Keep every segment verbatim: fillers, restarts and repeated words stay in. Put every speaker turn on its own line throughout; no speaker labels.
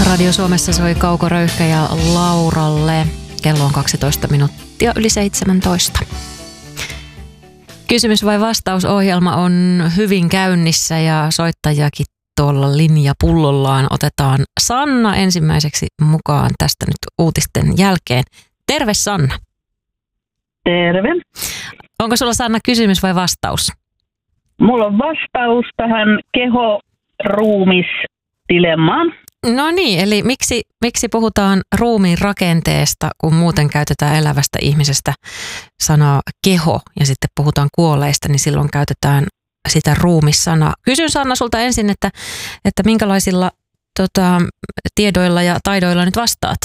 Radio Suomessa soi Kauko Röyhkä ja Lauralle. Kello on kaksitoista minuuttia yli seitsemäntoista. Kysymys vai vastausohjelma on hyvin käynnissä ja soittajakin tuolla linjapullollaan. Otetaan Sanna ensimmäiseksi mukaan tästä nyt uutisten jälkeen. Terve Sanna.
Terve.
Onko sulla Sanna kysymys vai vastaus?
Mulla on vastaus tähän keho-ruumis-dilemmaan.
No niin, eli miksi, miksi puhutaan ruumiin rakenteesta, kun muuten käytetään elävästä ihmisestä sanaa keho ja sitten puhutaan kuolleista, niin silloin käytetään sitä ruumissanaa. Kysyn Sanna sulta ensin, että, että minkälaisilla tota, tiedoilla ja taidoilla nyt vastaat?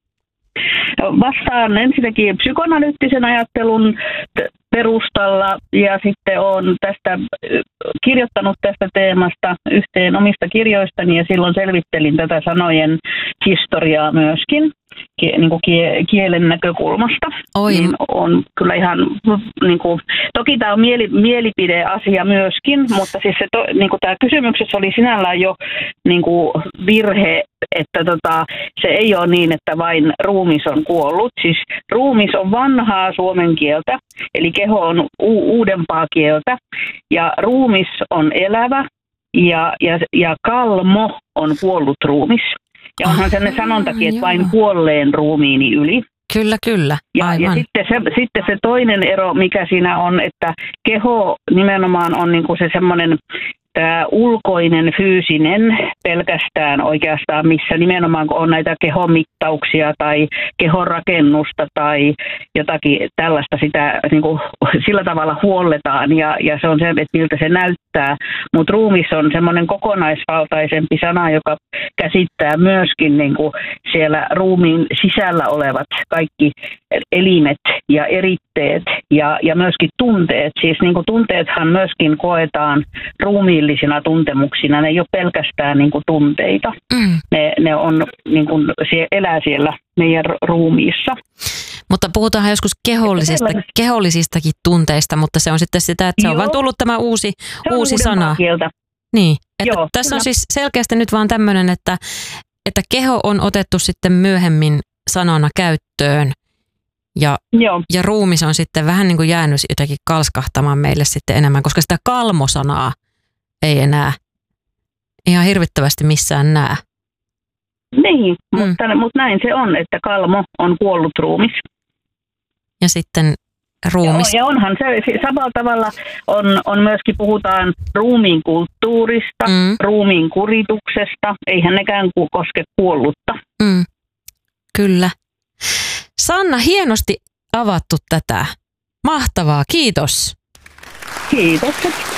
Vastaan ensinnäkin psykoanalyyttisen ajattelun perustalla ja sitten olen tästä kirjoittanut tästä teemasta yhteen omista kirjoistani ja silloin selvittelin tätä sanojen historiaa myöskin niin kuin kielen näkökulmasta.
Oi.
Niin on kyllä ihan, niin kuin, toki tämä on mieli, mielipideasia myöskin, mutta siis se to, niin kuin tämä kysymyksessä oli sinällään jo niin kuin virhe, että tota, se ei ole niin, että vain ruumis on kuollut. Siis ruumis on vanhaa suomen kieltä, eli keho on u- uudempaa kieltä, ja ruumis on elävä, ja, ja, ja kalmo on kuollut ruumis. Ja onhan sellainen sanontakin, että vain kuolleen ruumiini yli.
Kyllä, kyllä.
Ja, ja sitten, se, sitten se toinen ero, mikä siinä on, että keho nimenomaan on niinku se semmoinen tämä ulkoinen, fyysinen pelkästään oikeastaan, missä nimenomaan kun on näitä kehomittauksia tai kehonrakennusta tai jotakin tällaista, sitä niin kuin, sillä tavalla huolletaan ja, ja se on se, että miltä se näyttää. Mutta ruumis on semmoinen kokonaisvaltaisempi sana, joka käsittää myöskin niin kuin siellä ruumiin sisällä olevat kaikki elimet ja eritteet ja, ja myöskin tunteet. Siis niin kuin tunteethan myöskin koetaan ruumiillisina tuntemuksina. Ne ei ole pelkästään niin kuin tunteita. Mm. Ne, ne on, niin kuin, sie, elää siellä meidän ruumiissa.
Mutta puhutaan joskus kehollisista, kehollisistakin tunteista, mutta se on sitten sitä, että se on vaan tullut tämä uusi, uusi sana.
Kieltä.
Niin, että
Joo,
tässä
kyllä.
on siis selkeästi nyt vaan tämmöinen, että, että keho on otettu sitten myöhemmin sanana käyttöön ja, ja ruumis on sitten vähän niin kuin jäänyt jotenkin kalskahtamaan meille sitten enemmän, koska sitä kalmosanaa ei enää ihan hirvittävästi missään näe.
Niin, mm. mutta, mutta näin se on, että kalmo on kuollut ruumis.
Ja sitten ruumis.
Ja, ja onhan se samalla tavalla on, on myöskin puhutaan ruumiin kulttuurista, mm. ruumiin kurituksesta, eihän nekään koske kuollutta.
Mm. Kyllä. Sanna, hienosti avattu tätä. Mahtavaa, kiitos.
Kiitos.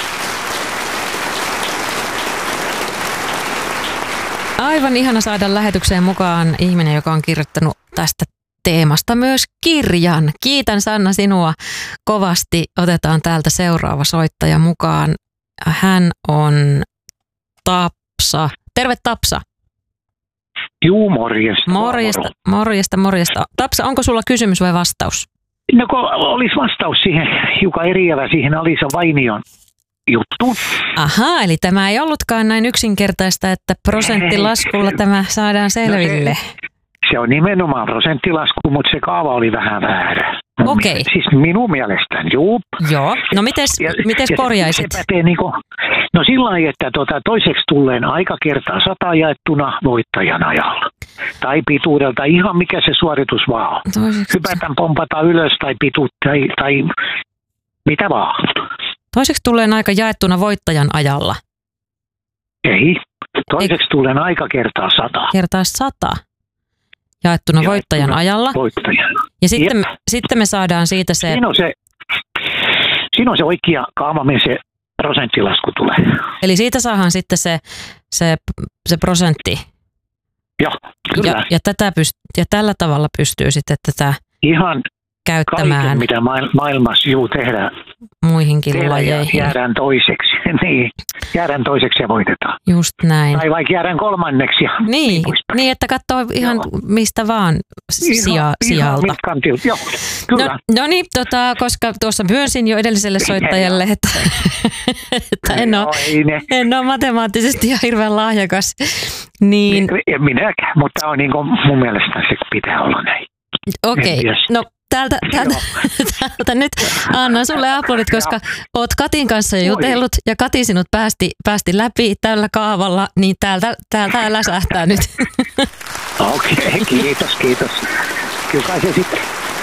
Aivan ihana saada lähetykseen mukaan ihminen, joka on kirjoittanut tästä teemasta myös kirjan. Kiitän Sanna sinua kovasti. Otetaan täältä seuraava soittaja mukaan. Hän on Tapsa. Terve Tapsa.
Juu, morjesta.
Morjesta, morjesta, morjesta. Tapsa, onko sulla kysymys vai vastaus?
No kun olisi vastaus siihen, hiukan eriävä siihen Alisa Vainion juttuun.
Ahaa, eli tämä ei ollutkaan näin yksinkertaista, että prosenttilaskulla tämä saadaan selville.
No se, se on nimenomaan prosenttilasku, mutta se kaava oli vähän väärä.
Okei. Okay.
Siis minun mielestäni, juu.
Joo, no mites, ja, mites ja korjaisit?
Se, se niin kuin, no sillä lailla, että tuota, toiseksi tulleen aika kertaa sata jaettuna voittajan ajalla. Tai pituudelta, ihan mikä se suoritus vaan on. Toiseksi... Hypätään, pompata ylös tai pituut tai, tai mitä vaan.
Toiseksi tulleen aika jaettuna voittajan ajalla.
Ei, toiseksi tulleen aika kertaa sata.
Kertaa sata. Jaettuna voittajan ajalla.
Voittajan.
Ja sitten, sitten me saadaan siitä se...
Siinä on se, siinä on se oikea kaava, mihin se prosenttilasku tulee.
Eli siitä saadaan sitten se, se, se prosentti.
Joo, kyllä.
Ja, ja, tätä pyst- ja tällä tavalla pystyy sitten tätä
ihan
käyttämään.
Kaiken, mitä maailmassa juu tehdään
muihinkin
Siellä
lajeihin.
Jäädään toiseksi, niin. Jäädään toiseksi ja voitetaan.
Just näin.
Tai vaikka jäädään kolmanneksi. Ja
niin, niin, että katsoo ihan Joo. mistä vaan sija, sijalta.
Joo, kyllä.
No, no niin, tota, koska tuossa myönsin jo edelliselle soittajalle, että, että en, ole, en ole matemaattisesti ihan hirveän lahjakas. Niin.
En minäkään, mutta on niin kuin mun mielestä se pitää olla näin.
Okei, okay. No täältä, täältä, täältä nyt annan sulle aplodit, koska oot Katin kanssa jo jutellut ja Kati sinut päästi, päästi läpi tällä kaavalla, niin täältä, täältä läsähtää nyt.
Okei, okay, kiitos, kiitos. Kyllä se sitten.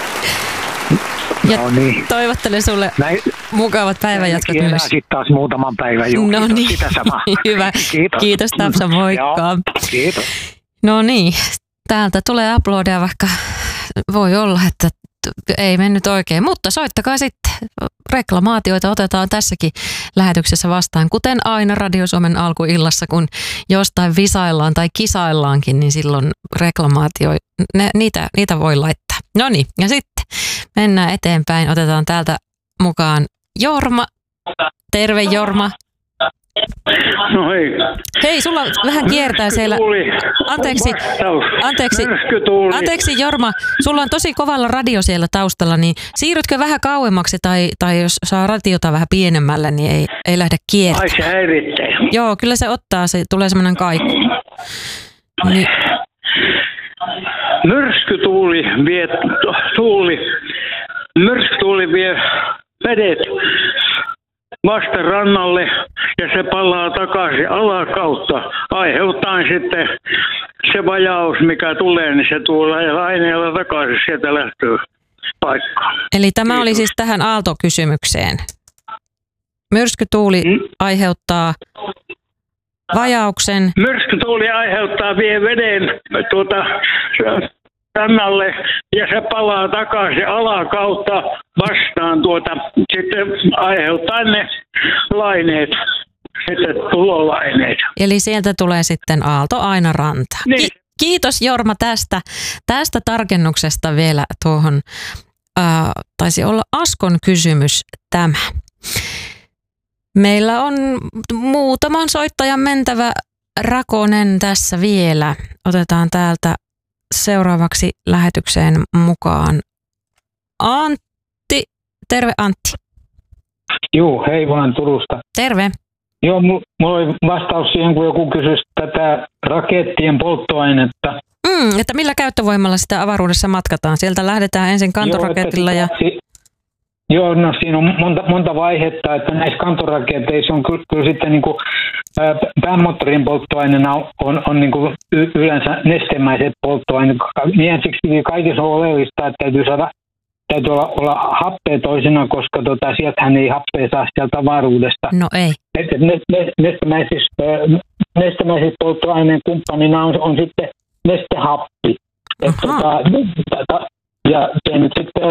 Ja no niin. Toivottelen sulle Näin, mukavat päivänjatkot myös.
Sitten taas muutaman päivän juu.
No niin,
sitä samaa.
Hyvä. Kiitos, kiitos Tapsa, moikka.
Joo, kiitos.
No niin, täältä tulee uploadia, vaikka voi olla, että ei mennyt oikein, mutta soittakaa sitten. Reklamaatioita otetaan tässäkin lähetyksessä vastaan, kuten aina Radio Suomen alkuillassa, kun jostain visaillaan tai kisaillaankin, niin silloin reklamaatio, ne, niitä, niitä voi laittaa. No niin, ja sitten mennään eteenpäin. Otetaan täältä mukaan Jorma. Terve Jorma.
No hei.
Hei, sulla vähän kiertää siellä. Anteeksi, anteeksi, anteeksi Jorma, sulla on tosi kovalla radio siellä taustalla, niin siirrytkö vähän kauemmaksi tai, tai jos saa radiota vähän pienemmälle, niin ei, ei lähde kiertämään.
Ai se häiritsee.
Joo, kyllä se ottaa, se tulee semmoinen kaiku. Niin.
Myrskytuuli vie, tuuli, myrskytuuli vie vedet vastarannalle ja se palaa takaisin alakautta. Aiheuttaen sitten se vajaus, mikä tulee, niin se tulee aineella takaisin, sieltä lähtöä paikkaan.
Eli tämä Kiitos. Oli siis tähän aaltokysymykseen. Myrskytuuli hmm? aiheuttaa vajauksen.
Myrskytuuli aiheuttaa vie veden tuota rannalle ja se palaa takaisin alakautta vastaan tuota, sitten aiheuttaa ne laineet, sitten tulolaineet.
Eli sieltä tulee sitten aalto aina rantaan. Niin. Ki- kiitos Jorma tästä, tästä tarkennuksesta vielä tuohon, äh, taisi olla Askon kysymys tämä. Meillä on muutaman soittajan mentävä Rakonen tässä vielä. Otetaan täältä seuraavaksi lähetykseen mukaan Antti. Terve Antti.
Joo, hei vaan Turusta.
Terve.
Joo, mulla oli vastaus siihen, kun joku kysyi tätä rakettien polttoainetta.
Mm, että millä käyttövoimalla sitä avaruudessa matkataan? Sieltä lähdetään ensin kantoraketilla ja...
Joo, no siinä on monta, monta vaihetta, että näissä kantoraketeissa on kyllä, kyllä sitten niin kuin, ää, päämoottorin polttoaineena on, on, on niin kuin yleensä nestemäiset polttoaineet. Niin siksi kaikissa on oleellista, että täytyy, saada, täytyy olla, olla happea toisena, koska tota, sieltähän ei happea saa sieltä avaruudesta.
No ei.
Et, et nestemäisissä, nestemäisissä polttoaineen kumppanina on, on sitten nestehappi. Et, tota, ta, Ja se nyt sitten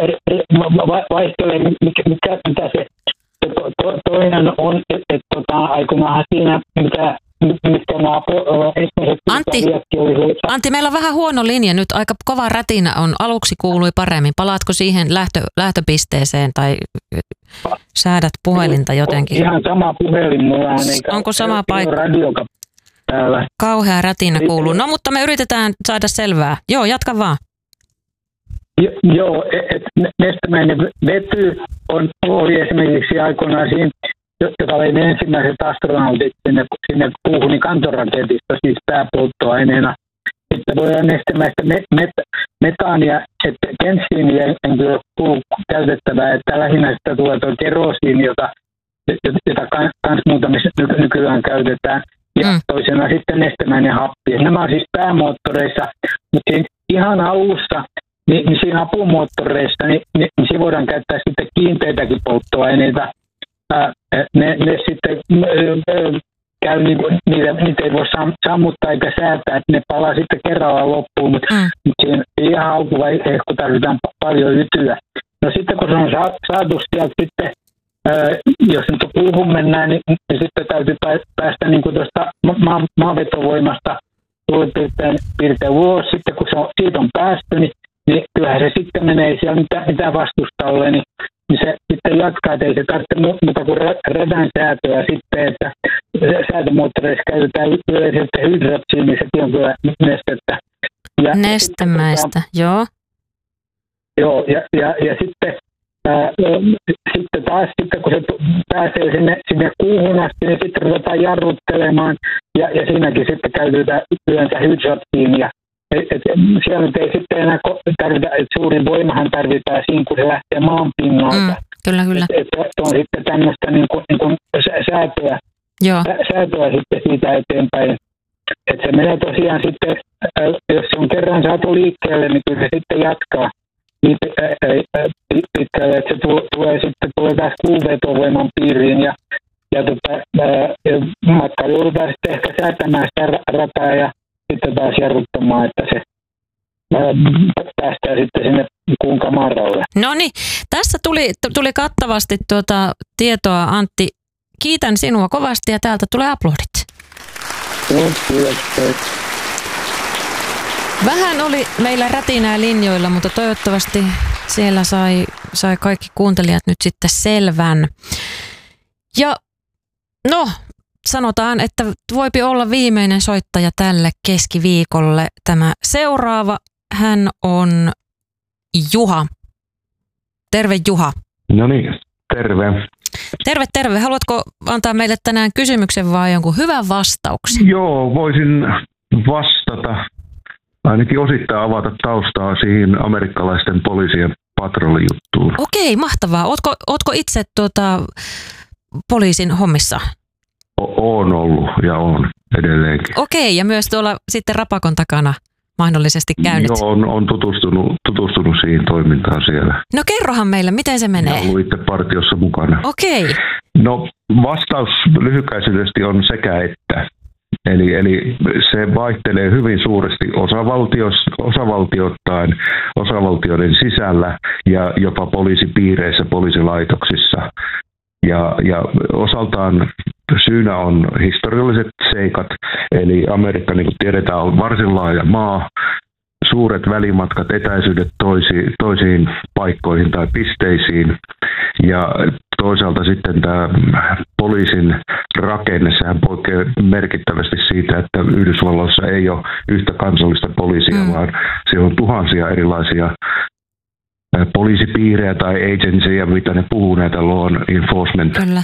vaihtelee, mikä, mikä, mitä se, se to, to, toinen on, että et, tota, aikoinaan siinä, mitä, mitkä nämä ensimmäiset...
Antti, Antti, meillä on vähän huono linja nyt, aika kova rätinä on, aluksi kuului paremmin. Palaatko siihen lähtö, lähtöpisteeseen tai säädät puhelinta jotenkin?
Ihan sama puhelin mulla on. Eikä,
onko sama paikka?
Radioka täällä.
Kauhea rätinä kuuluu. No mutta me yritetään saada selvää. Joo, jatka vaan.
Joo, että nestemäinen vety on, oli esimerkiksi aikoinaan siinä, joka oli ne ensimmäiset astronautit sinne, sinne kuuhun, niin kantoraketista, siis pääpolttoaineena. Sitten voi olla nestemäistä met, met, metaania, että bensiiniä en kyllä kuulu käytettävää, että lähinnä sitä tulee tuo kerosiini, jota, jota kans muutamissa nykyään käytetään. Ja mm. toisena sitten nestemäinen happi. Nämä on siis päämoottoreissa, mutta ihan alussa Niin, niin siinä apumoottoreissa, niin, niin, niin siinä voidaan käyttää sitten kiinteitäkin polttoaineita. Ää, ne, ne sitten ää, käy niin kuin, niitä, niitä ei voi sammuttaa eikä säätää, että ne palaa sitten kerralla loppuun, mutta mm. siinä ihan alkuvaiheessa tarvitaan paljon ytyä. No sitten kun se on saatu sieltä sitten, ää, jos nyt puuhun mennään, niin, niin sitten täytyy päästä niin kuin tuosta ma- maavetovoimasta piirtein ulos. Sitten kun se on, siitä on päästy, niin niin kyllähän se sitten menee siellä mitä, mitä vastusta ole, niin niin se sitten jatkaa, että ei se tarvitse muuta kuin radan säätöä sitten, että säätömoottoreissa käytetään yleisesti hydratsiin, niin sekin on kyllä nestettä. Ja
Nestemäistä,
sitten,
joo.
Joo, ja, ja, ja sitten, ää, sitten taas sitten, kun se pääsee sinne, sinne kuuhun asti, niin sitten ruvetaan jarruttelemaan, ja, ja siinäkin sitten käytetään yleensä hydratsiin, ja et, et, siellä ei sitten enää tarvita, että suurin voimahan tarvitaan siinä, kun se lähtee maan pinnalta. Mm,
kyllä, kyllä.
Et, et on sitten tämmöistä niin kuin, niin kuin säätöä,
Joo.
säätöä sitten siitä eteenpäin. Että se menee tosiaan sitten, jos se on kerran saatu liikkeelle, niin kyllä se sitten jatkaa niin pitkälle, että se tulee sitten tulee taas kuuvetovoiman piiriin ja, ja, tota, ja matka joudutaan sitten ehkä säätämään sitä rataa ja sitten taas jarruttamaan, että se päästään sitten sinne kuun kamaralle.
No niin, tässä tuli, tuli kattavasti tuota tietoa, Antti. Kiitän sinua kovasti ja täältä tulee aplodit. Vähän oli meillä rätinää linjoilla, mutta toivottavasti siellä sai, sai kaikki kuuntelijat nyt sitten selvän. Ja no, sanotaan, että voipi olla viimeinen soittaja tälle keskiviikolle. Tämä seuraava, hän on Juha. Terve Juha.
No niin, terve.
Terve, terve. Haluatko antaa meille tänään kysymyksen vai jonkun hyvän vastauksen?
Joo, voisin vastata, ainakin osittain avata taustaa siihen amerikkalaisten poliisien patrollijuttuun.
Okei, mahtavaa. Ootko, ootko itse tuota, poliisin hommissa?
O- oon ollut ja on edelleenkin.
Okei, ja myös tuolla sitten Rapakon takana mahdollisesti käynyt.
Joo, on, on tutustunut, tutustunut siihen toimintaan siellä.
No kerrohan meille, miten se menee?
Ja ollut itse partiossa mukana.
Okei.
No vastaus lyhykäisesti on sekä että. Eli, eli se vaihtelee hyvin suuresti osavaltioittain, osavaltioiden sisällä ja jopa poliisipiireissä, poliisilaitoksissa. Ja, ja osaltaan syynä on historialliset seikat, eli Amerikka, niin kuin tiedetään, on varsin laaja maa, suuret välimatkat, etäisyydet toisiin, toisiin paikkoihin tai pisteisiin, ja toisaalta sitten tämä poliisin rakenne, sehän poikkeaa merkittävästi siitä, että Yhdysvalloissa ei ole yhtä kansallista poliisia, mm. vaan siellä on tuhansia erilaisia poliisipiirejä tai agencyja, mitä ne puhuu, näitä law enforcement
Kyllä.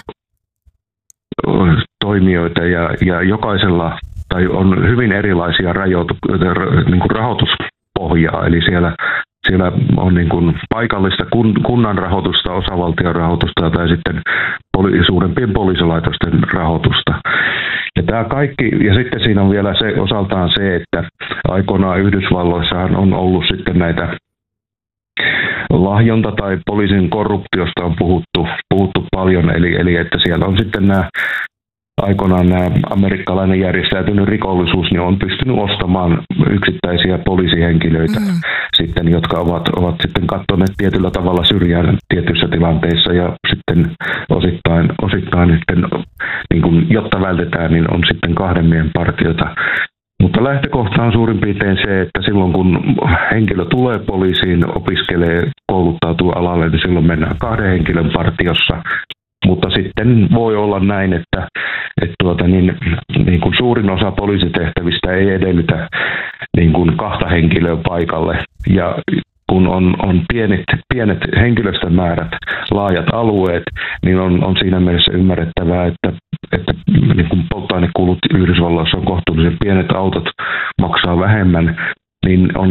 toimijoita, ja, ja jokaisella tai on hyvin erilaisia rajoitu, niin kuin rahoituspohjaa, eli siellä, siellä on niin kuin paikallista kun, kunnan rahoitusta, osavaltion rahoitusta tai sitten poli, suurempien poliisilaitosten rahoitusta. Ja tämä kaikki, ja sitten siinä on vielä se osaltaan se, että aikoinaan Yhdysvalloissahan on ollut sitten näitä lahjonta tai poliisin korruptiosta on puhuttu, puhuttu paljon, eli, eli että siellä on sitten nämä aikoinaan nämä amerikkalainen järjestäytynyt rikollisuus niin on pystynyt ostamaan yksittäisiä poliisihenkilöitä, mm. sitten, jotka ovat, ovat sitten katsoneet tietyllä tavalla syrjään tietyissä tilanteissa ja sitten osittain, osittain sitten, niin kuin, jotta vältetään, niin on sitten kahden miehen partiota. Mutta lähtökohta on suurin piirtein se, että silloin kun henkilö tulee poliisiin, opiskelee, kouluttautuu alalle, niin silloin mennään kahden henkilön partiossa. Mutta sitten voi olla näin, että, että tuota, niin, niin kuin suurin osa poliisitehtävistä ei edellytä niin kuin kahta henkilöä paikalle. Ja kun on, on pienet, pienet henkilöstömäärät, laajat alueet, niin on, on siinä mielessä ymmärrettävää, että, että niin kuin polttoainekulut Yhdysvalloissa on kohtuullisen pienet, autot maksaa vähemmän, niin on